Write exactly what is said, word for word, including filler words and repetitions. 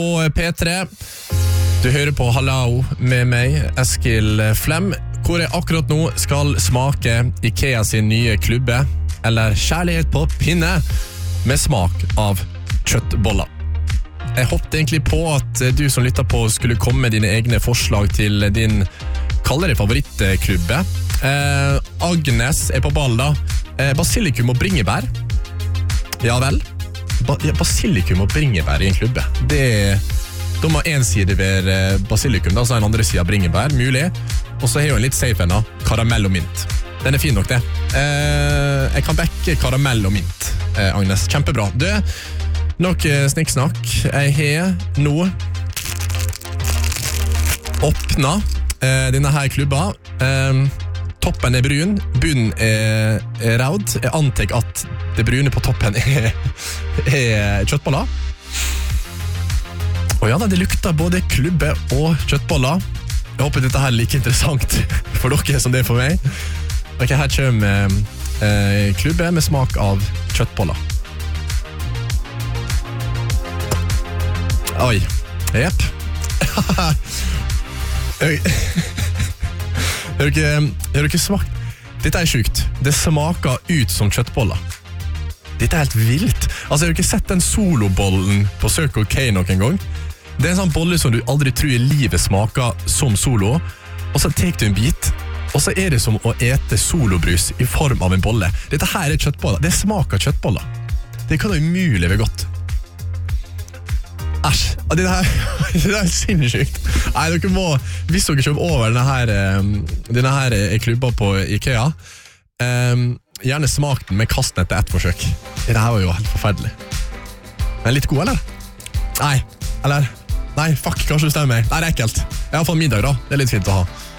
Og P tre, du hører på Hallo med meg, Eskil Flem, hvor jeg akkurat nå skal smake IKEA sin nye klubbe, eller kjærlighet på pinne, med smak av kjøttboller. Jeg hoppet egentlig på at du som lytter på skulle komme med dine egne forslag til din, kaller det favorittklubbe. Eh, Agnes er på ball da. Eh, basilikum og bringebær. Ja vel. Ba- ja, basilikum og bringebær i en klubbe. Det de har en side ved basilikum, da, så er en andre side av bringebær, mulig. Og så har jo en litt safe enda, karamell og mint. Den er fin nok det. Eh, jeg kan backe karamell og mint, eh, Agnes. Kjempebra. Du, nok snikksnakk. Jeg har nå åpna eh, denne her klubba. Eh, toppen er brun, bunnen er, er raud. Jeg antar at det brune på toppen er, er kjøttboller. Og ja, det lukter både klubbe og kjøttboller. Jeg håper dette her er like interessant for dere som det er for meg. Ok, her kommer eh, klubbe med smak av kjøttboller. Oi, jepp. Har dere, dere smakt? Dette er sjukt. Det smaker ut som kjøttboller. Dette er helt vilt. Altså, har dere sett den solobollen på Circle K noen gang? Det er en sånn bolle som du aldri tror i livet smaker som solo, og så tek du en bit, og så er det som å ete solobrus i form av en bolle. Dette her er kjøttboller. Det smaker kjøttboller. Det kan jo umulig være godt. Æsj, det her, det er sinnssykt. Nei, dere må, hvis dere kommer over denne her, denne her klubba på IKEA, um, gjerne smak den med kasten etter ett forsøk. Det her var jo helt forferdelig. Men litt god, eller? Nei, eller? Nei, fuck, kanskje du stemmer meg. Nei, det er ekkelt. Jeg har fått middag da, det er litt fint å ha.